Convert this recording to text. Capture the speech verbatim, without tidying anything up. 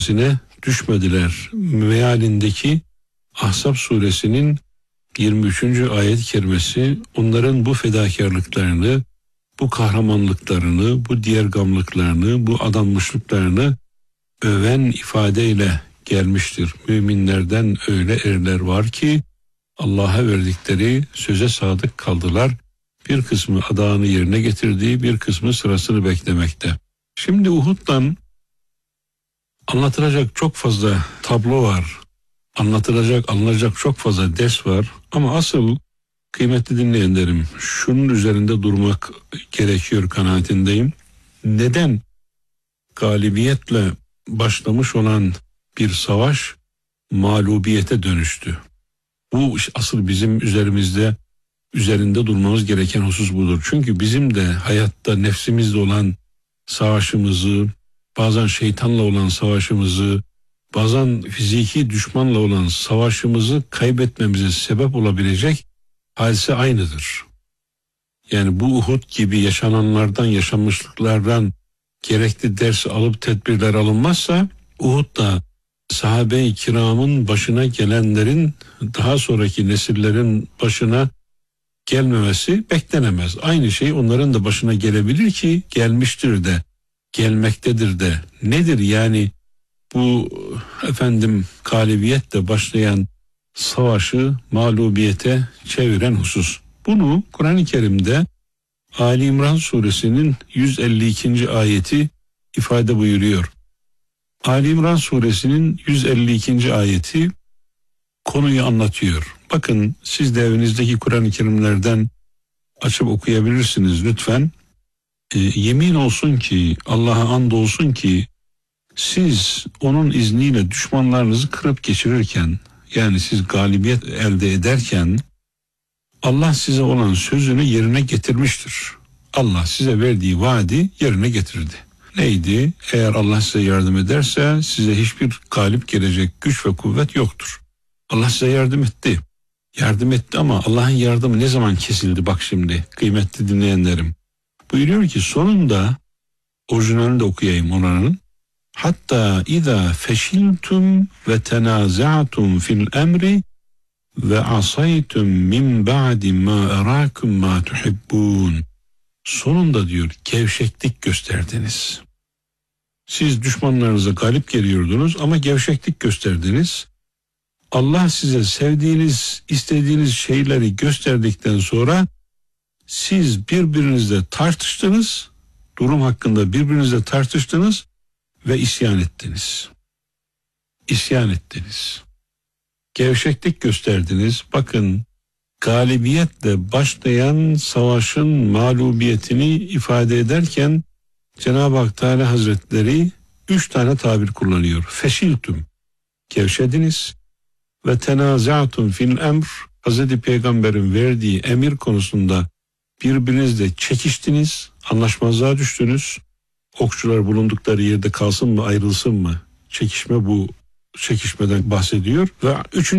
sine düşmediler mealindeki Ahzab suresinin yirmi üçüncü ayet-i kerimesi onların bu fedakarlıklarını, bu kahramanlıklarını, bu diğergamlıklarını, bu adanmışlıklarını öven ifadeyle gelmiştir. Müminlerden öyle erler var ki Allah'a verdikleri söze sadık kaldılar. Bir kısmı adağını yerine getirdiği, bir kısmı sırasını beklemekte. Şimdi Uhud'dan anlatılacak çok fazla tablo var. Anlatılacak, alınacak çok fazla ders var. Ama asıl kıymetli dinleyenlerim, şunun üzerinde durmak gerekiyor kanaatindeyim. Neden galibiyetle başlamış olan bir savaş mağlubiyete dönüştü? Bu asıl bizim üzerimizde, üzerinde durmamız gereken husus budur. Çünkü bizim de hayatta nefsimizle olan savaşımızı, bazen şeytanla olan savaşımızı, bazen fiziki düşmanla olan savaşımızı kaybetmemize sebep olabilecek hadise aynıdır. Yani bu Uhud gibi yaşananlardan, yaşanmışlıklardan gerekli ders alıp tedbirler alınmazsa Uhud'da sahabe-i kiramın başına gelenlerin daha sonraki nesillerin başına gelmemesi beklenemez. Aynı şey onların da başına gelebilir ki gelmiştir de, gelmektedir de. Nedir yani bu efendim galibiyetle başlayan savaşı mağlubiyete çeviren husus? Bunu Kur'an-ı Kerim'de Ali İmran suresinin yüz elli ikinci ayeti ifade buyuruyor. Ali İmran suresinin yüz elli ikinci ayeti konuyu anlatıyor. Bakın siz de evinizdeki Kur'an-ı Kerimlerden açıp okuyabilirsiniz lütfen. E, yemin olsun ki, Allah'a and olsun ki siz onun izniyle düşmanlarınızı kırıp geçirirken, yani siz galibiyet elde ederken Allah size olan sözünü yerine getirmiştir. Allah size verdiği vaadi yerine getirdi. Neydi? Eğer Allah size yardım ederse size hiçbir galip gelecek güç ve kuvvet yoktur. Allah size yardım etti. Yardım etti ama Allah'ın yardımı ne zaman kesildi? Bak şimdi kıymetli dinleyenlerim. Buyuruyor ki sonunda, orijinalini de okuyayım onların. Hatta iza feşiltum ve tenaza'tum fil emri ve asaytum min ba'di ma arakum ma tuhibbun. Sonunda diyor gevşeklik gösterdiniz. Siz düşmanlarınıza galip geliyordunuz ama gevşeklik gösterdiniz. Allah size sevdiğiniz, istediğiniz şeyleri gösterdikten sonra siz birbirinizle tartıştınız, durum hakkında birbirinizle tartıştınız ve isyan ettiniz. İsyan ettiniz. Gevşeklik gösterdiniz. Bakın, galibiyetle başlayan savaşın mağlubiyetini ifade ederken Cenab-ı Hak Teala Hazretleri üç tane tabir kullanıyor. Feşiltüm, gevşediniz, ve tenaza'tum fil emr, Hazreti Peygamber'in verdiği emir konusunda birbirinizle çekiştiniz, anlaşmazlığa düştünüz. Okçular bulundukları yerde kalsın mı, ayrılsın mı? Çekişme, bu çekişmeden bahsediyor. Ve üçüncü